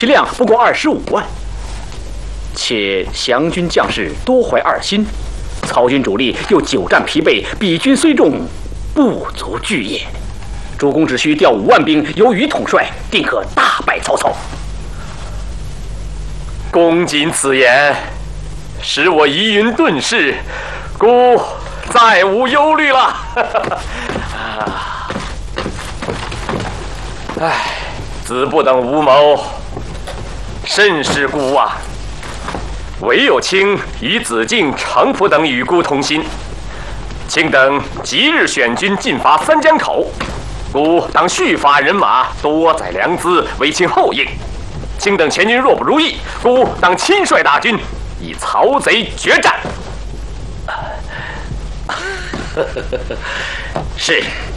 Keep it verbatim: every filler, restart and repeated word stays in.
其量不过二十五万。且降军将士多怀二心，曹军主力又久战疲惫，彼军虽众，不足惧也。主公只需调五万兵，由余统帅，定可大败曹操。 公瑾此言，使我疑云顿释，孤再无忧虑了。唉，子不等无谋，甚是孤啊！唯有卿与子敬、程普等与孤同心，卿等即日选军进伐三江口，孤当蓄发人马，多载粮资，为卿后应。卿等前军若不如意，孤当亲率大军，与曹贼决战。 是。